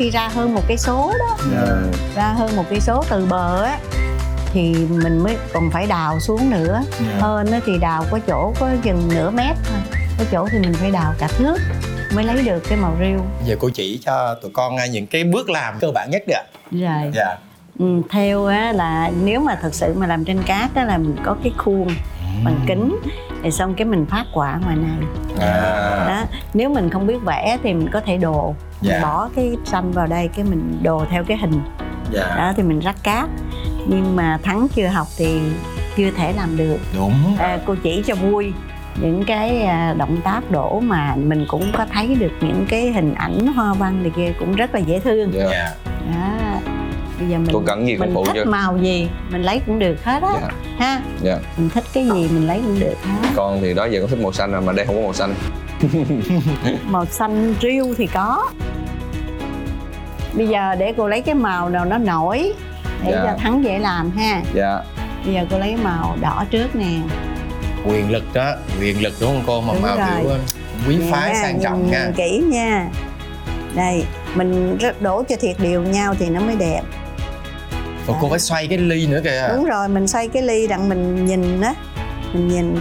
khi ra hơn 1 cây số đó, ra hơn 1 cây số từ bờ á thì mình mới còn phải đào xuống nữa. Hơn á thì đào có chỗ có chừng nửa mét thôi, có chỗ thì mình phải đào cả thước mới lấy được cái màu riêu. Giờ cô chỉ cho tụi con những cái bước làm cơ bản nhất đi ạ. Rồi. Dạ. Theo á là nếu mà thật sự mà làm trên cát á là mình có cái khuôn bằng kính, rồi xong cái mình phát quả ngoài này. Đó. Nếu mình không biết vẽ thì mình có thể đồ, mình bỏ cái xanh vào đây cái mình đồ theo cái hình. Đó thì mình rắc cát. Nhưng mà Thắng chưa học thì chưa thể làm được. Đúng. Cô chỉ cho vui những cái động tác đổ mà mình cũng có thấy được những cái hình ảnh hoa văn này kia cũng rất là dễ thương. Đó. Bây giờ cô cần gì mình thích màu gì mình lấy cũng được hết á. Ha. Mình thích cái gì mình lấy cũng được hết. Con thì đó giờ con thích màu xanh mà đây không có màu xanh. Màu xanh riêu thì có. Bây giờ để cô lấy cái màu nào nó nổi để cho Thắng dễ làm ha. Bây giờ cô lấy màu đỏ trước nè. Quyền lực đó, quyền lực đúng không cô? Mà màu kiểu quý phái sang trọng nha. Nhìn kỹ nha. Đây, mình đổ cho thiệt đều nhau thì nó mới đẹp. Và cô phải xoay cái ly nữa kìa. Đúng rồi, mình xoay cái ly đặng mình nhìn đó. Mình nhìn.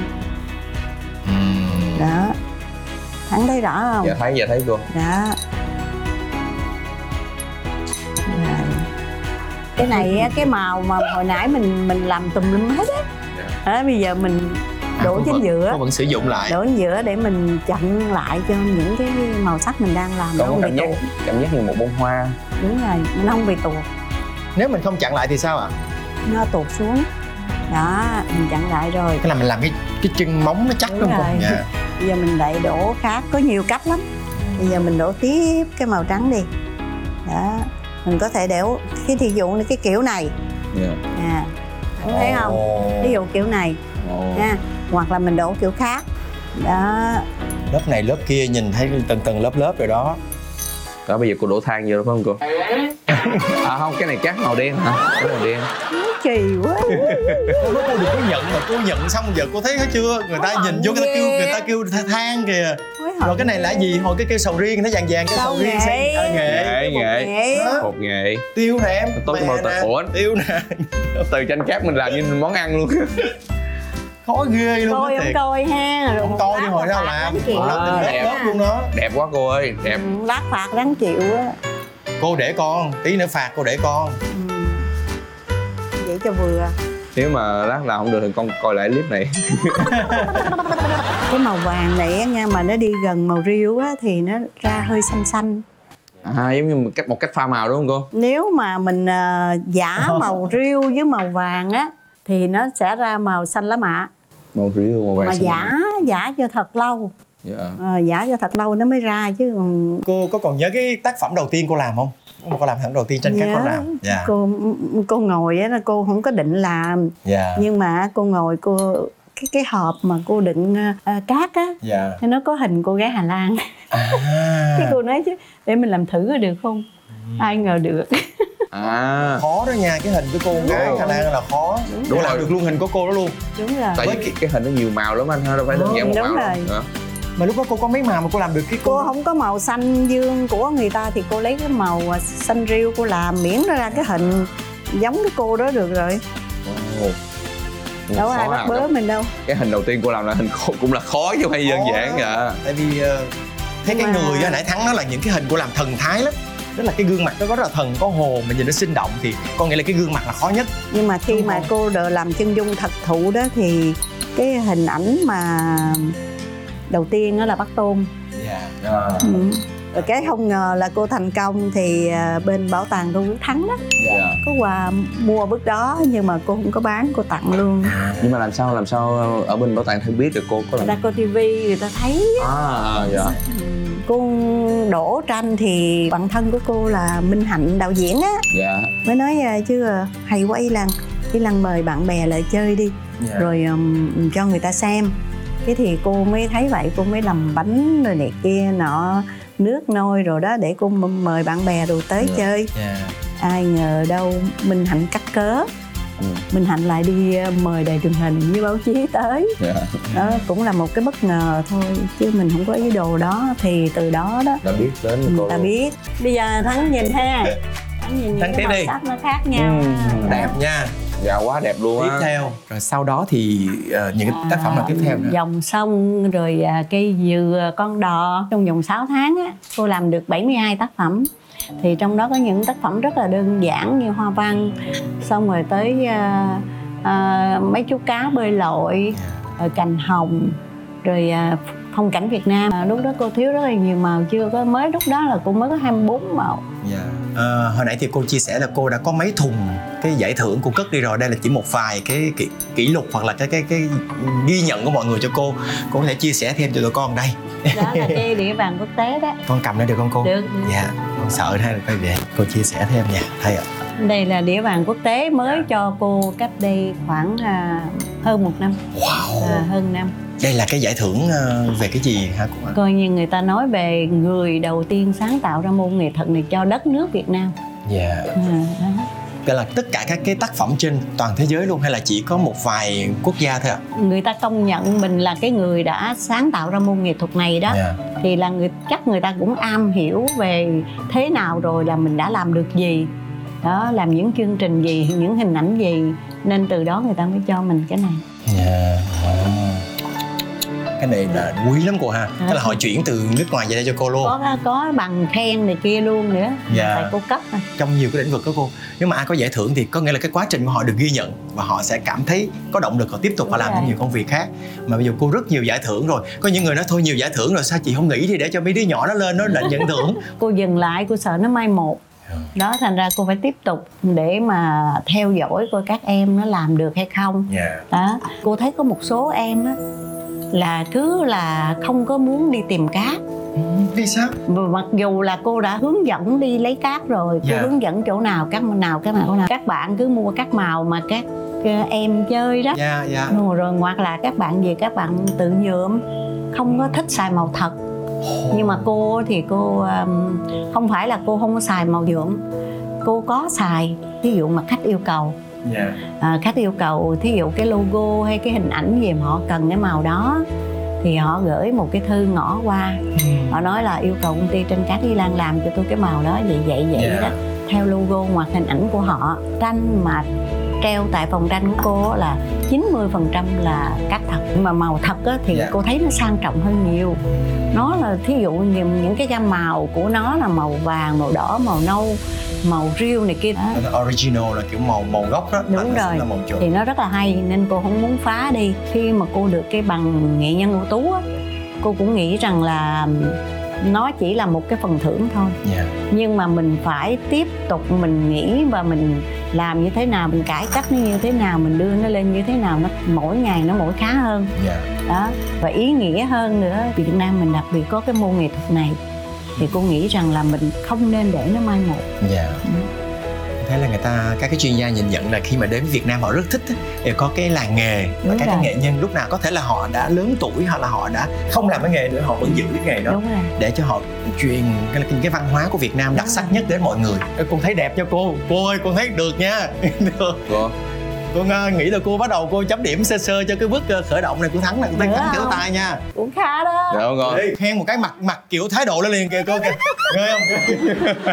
Đó. Thắng thấy rõ không? Dạ thấy cô. Đó. Rồi. Cái này cái màu mà hồi nãy mình làm tùm lum hết á. Bây giờ mình đổ chính giữa. Cô vẫn sử dụng lại. Đổ chính giữa để mình chặn lại cho những cái màu sắc mình đang làm. Có cảm giác như một bông hoa. Đúng rồi, mình không bị tuột. Nếu mình không chặn lại thì sao ạ? Nó tuột xuống. Đó, mình chặn lại rồi. Cái là mình làm cái chân móng nó chắc đúng không? Bây giờ mình lại đổ khác, có nhiều cách lắm. Bây giờ mình đổ tiếp cái màu trắng đi. Đó, mình có thể đổ cái thí dụ như cái kiểu này. Không thấy không? Ví dụ kiểu này. Hoặc là mình đổ kiểu khác. Đó. Lớp này lớp kia nhìn thấy từng lớp rồi đó. Đó bây giờ cô đổ than vô đúng không cô? Không, cái này cát màu đen hả? Cái màu đen. Kỳ quá. Cô nói cô đừng có nhận, mà cô nhận xong giờ cô thấy hết chưa? Người ta nhìn vô người ta kêu than kìa. Rồi cái này là gì? Hồi cái kêu sầu riêng, nó vàng cái sầu riêng Nghệ. Bột nghệ. Tiêu nè em. Tốt cái màu tiêu nè. Từ tranh cát mình làm như món ăn luôn. Khó ghê luôn. Coi không coi ha. Không coi đi hồi nào làm. Đẹp luôn đó. Đẹp quá cô ơi, đẹp. Lát phạt đáng chịu á. Cô để con, tí nữa phạt cô để con. Vậy cho vừa. Nếu mà lát nào không được thì con coi lại clip này. Cái màu vàng này á nha, mà nó đi gần màu riêu á thì nó ra hơi xanh xanh. Giống như một cách pha màu đúng không cô? Nếu mà mình giả màu riêu với màu vàng á thì nó sẽ ra màu xanh lá mạ. Màu riêu màu vàng. Mà giả cho thật lâu. Giả cho thật lâu nó mới ra chứ còn... Cô có còn nhớ cái tác phẩm đầu tiên cô làm không? Cô làm tác đầu tiên tranh cát cô làm. Cô ngồi á, cô không có định làm. Nhưng mà cô ngồi cái hộp mà cô đựng cát á, thì nó có hình cô gái Hà Lan. Cái cô nói chứ để mình làm thử được không? Ai ngờ được. Khó đó nha, cái hình của cô gái Hà Lan là khó. Đúng làm được luôn hình của cô đó luôn. Đúng rồi. Tại vì cái hình nó nhiều màu lắm anh ha, đâu phải đơn giản một màu đâu. Mà lúc đó cô có mấy màu mà cô làm được cái cô không có màu xanh dương của người ta thì cô lấy cái màu xanh riêu cô làm, miễn nó ra cái hình giống cái cô đó được rồi. Đâu ai bắt bớ mình đâu. Cái hình đầu tiên cô làm là hình cũng là khó chứ không phải đơn giản vậy. Tại vì thấy cái người nãy Thắng nói là những cái hình cô làm thần thái lắm. Tức là cái gương mặt nó rất là thần, có hồn mà nhìn nó sinh động thì con nghĩ là cái gương mặt là khó nhất. Nhưng mà khi mà cô làm chân dung thật thụ đó thì cái hình ảnh mà đầu tiên đó là Bắc Tôn. Rồi cái không ngờ là cô thành công thì bên bảo tàng Tô Quốc Thắng đó có quà mua bức đó nhưng mà cô không có bán, cô tặng luôn. Nhưng mà làm sao ở bên bảo tàng thấy biết được cô có làm? Ra cô tivi người ta thấy. Cô đổ tranh thì bạn thân của cô là Minh Hạnh đạo diễn á, mới nói chứ hay quá Ý Lan mời bạn bè lại chơi đi, rồi cho người ta xem. Cái thì cô mới thấy vậy, cô mới làm bánh rồi này kia nọ, nước nôi rồi đó để cô mời bạn bè rồi tới chơi. Ai ngờ đâu Minh Hạnh cắt cớ Minh Hạnh lại đi mời đài truyền hình với báo chí tới. Đó cũng là một cái bất ngờ thôi chứ mình không có ý đồ đó. Thì từ đó đó đã biết đến cô ta biết. Bây giờ Thắng nhìn ha, Thắng tiếp đi, sắc nó khác nhau. Đẹp nha. Dạ quá đẹp luôn á. Tiếp theo rồi sau đó thì những cái tác phẩm nào tiếp theo nữa? Dòng sông rồi cây dừa con đò. Trong vòng 6 tháng á cô làm được 72 tác phẩm. Thì trong đó có những tác phẩm rất là đơn giản như hoa văn, xong rồi tới mấy chú cá bơi lội, cành hồng, rồi phong cảnh Việt Nam. Lúc đó cô thiếu rất là nhiều màu, chưa có, mới lúc đó là cô mới có 24 màu. Hồi nãy thì cô chia sẻ là cô đã có mấy thùng cái giải thưởng cô cất đi rồi. Đây là chỉ một vài cái kỷ lục hoặc là cái ghi nhận của mọi người cho cô. Cô có thể chia sẻ thêm cho tụi con đây. Đó là cái đĩa vàng quốc tế đó. Con cầm đây được không cô? Được. Dạ, con sợ hay là coi về cô chia sẻ thêm nha thầy ạ. Đây là đĩa vàng quốc tế mới cho cô cách đây khoảng hơn 1 năm. Wow. Hơn năm. Đây là cái giải thưởng về cái gì hả cô? Coi như người ta nói về người đầu tiên sáng tạo ra môn nghệ thuật này cho đất nước Việt Nam. Dạ. Đây là tất cả các cái tác phẩm trên toàn thế giới luôn hay là chỉ có một vài quốc gia thôi ạ? Người ta công nhận mình là cái người đã sáng tạo ra môn nghệ thuật này đó. Thì là chắc người ta cũng am hiểu về thế nào rồi, là mình đã làm được gì đó, làm những chương trình gì, những hình ảnh gì, nên từ đó người ta mới cho mình cái này. Cái này là quý lắm cô ha. Tức là họ chuyển từ nước ngoài về đây cho cô luôn. Có bằng khen này kia luôn nữa. Tại cô cấp mà. Trong nhiều cái lĩnh vực đó cô, nếu mà ai có giải thưởng thì có nghĩa là cái quá trình của họ được ghi nhận và họ sẽ cảm thấy có động lực họ tiếp tục họ làm thêm nhiều công việc khác. Mà bây giờ cô rất nhiều giải thưởng rồi. Có những người nói thôi nhiều giải thưởng rồi sao chị không nghĩ đi để cho mấy đứa nhỏ nó lên nó định nhận thưởng. Cô dừng lại, cô sợ nó mai một. Đó, thành ra cô phải tiếp tục để mà theo dõi coi các em nó làm được hay không. Đó, cô thấy có một số em á là cứ là không có muốn đi tìm cát. Vì sao? Mặc dù là cô đã hướng dẫn đi lấy cát rồi, cô hướng dẫn chỗ nào, cát nào. Các bạn cứ mua cát màu mà các em chơi đó. Rồi hoặc là các bạn về các bạn tự nhuộm, không có thích xài màu thật. Nhưng mà cô thì cô không phải là cô không có xài màu nhuộm, cô có xài, ví dụ mà khách yêu cầu. Khách yêu cầu thí dụ cái logo hay cái hình ảnh gì mà họ cần cái màu đó thì họ gửi một cái thư ngõ qua. Họ nói là yêu cầu công ty Tranh Cát Ý Lan làm cho tôi cái màu đó vậy đó, theo logo hoặc hình ảnh của họ. Tranh mà treo tại phòng tranh của cô là 90% là cát thật, mà màu thật á, thì cô thấy nó sang trọng hơn nhiều. Nó là thí dụ những cái gam màu của nó là màu vàng, màu đỏ, màu nâu, màu riêu này kia. Original là kiểu màu gốc đó. Đúng rồi. Thì nó rất là hay nên cô không muốn phá đi. Khi mà cô được cái bằng nghệ nhân ưu tú á, cô cũng nghĩ rằng là nó chỉ là một cái phần thưởng thôi. Nhưng mà mình phải tiếp tục mình nghĩ và mình làm như thế nào, mình cải cách nó như thế nào, mình đưa nó lên như thế nào, nó mỗi ngày nó mỗi khá hơn. Đó, và ý nghĩa hơn nữa. Việt Nam mình đặc biệt có cái môn nghệ thuật này thì cô nghĩ rằng là mình không nên để nó mai một. Thế là các cái chuyên gia nhìn nhận là khi mà đến Việt Nam họ rất thích để có cái làng nghề và các cái nghệ nhân lúc nào có thể là họ đã lớn tuổi hoặc là họ đã không làm cái nghề nữa, họ vẫn giữ cái nghề đó để cho họ truyền cái văn hóa của Việt Nam đặc sắc nhất đến mọi người. Con thấy đẹp cho cô ơi, con thấy được nha. Được. Con nghĩ là cô bắt đầu cô chấm điểm sơ sơ cho cái bước khởi động này của Thắng này, cô thấy Thắng kéo tay nha. Cũng khá đó. Được rồi. Ê, khen một cái mặt kiểu thái độ lên liền kìa cô kìa. Ghê không?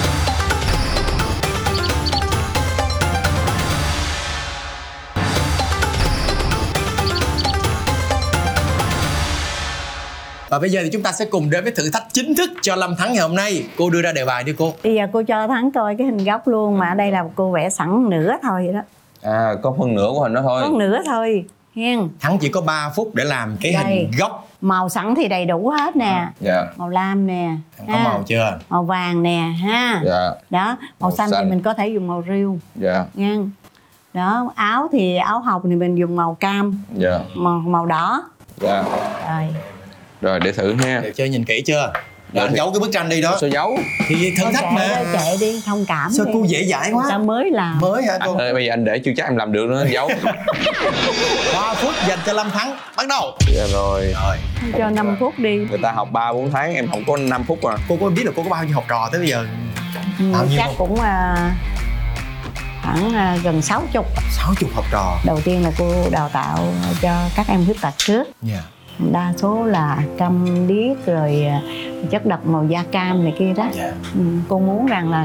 Và bây giờ thì chúng ta sẽ cùng đến với thử thách chính thức cho Lâm Thắng ngày hôm nay. Cô đưa ra đề bài đi cô. Bây giờ cô cho Thắng coi cái hình gốc luôn, mà ở đây là cô vẽ sẵn nửa thôi vậy đó. Có phân nửa của hình đó thôi. Có nửa thôi hen. Thắng chỉ có 3 phút để làm cái hình gốc. Màu sẵn thì đầy đủ hết nè. Màu lam nè. Có màu chưa? Màu vàng nè ha. Đó, màu xanh thì mình có thể dùng màu riêu. Nha. Đó, áo thì áo học thì mình dùng màu cam. Màu đỏ. Rồi để thử ha. Được chơi, nhìn kỹ chưa? Anh giấu cái bức tranh đi đó. Sao giấu? Thì thử thách mà. Chạy đi, thông cảm. Sao cô dễ dãi quá? Ta mới làm. Mới hả cô? Bây giờ anh để chưa chắc em làm được nữa, anh giấu. 3 phút dành cho Lâm Thắng. Bắt đầu. Rồi. Cho 5 phút đi. Người ta học 3-4 tháng, em không có 5 phút à. Cô có biết là cô có bao nhiêu học trò tới bây giờ? Chắc cũng khoảng gần 60. 60 học trò. Đầu tiên là cô đào tạo cho các em khuyết tật trước. Đa số là câm điếc rồi chất độc màu da cam này kia đó. Cô muốn rằng là